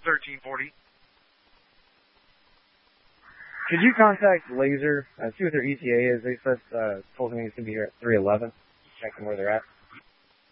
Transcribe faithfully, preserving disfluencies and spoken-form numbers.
thirteen forty. Could you contact Laser, uh, see what their E T A is? They said, uh, told me he's going to be here at three eleven. Checking where they're at.